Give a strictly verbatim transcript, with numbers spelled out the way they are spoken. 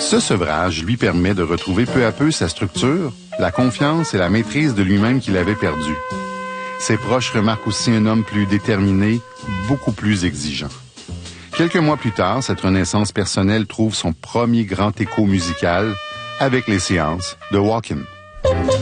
Ce sevrage lui permet de retrouver peu à peu sa structure, la confiance et la maîtrise de lui-même qu'il avait perdue. Ses proches remarquent aussi un homme plus déterminé, beaucoup plus exigeant. Quelques mois plus tard, cette renaissance personnelle trouve son premier grand écho musical avec les séances de Walk-In.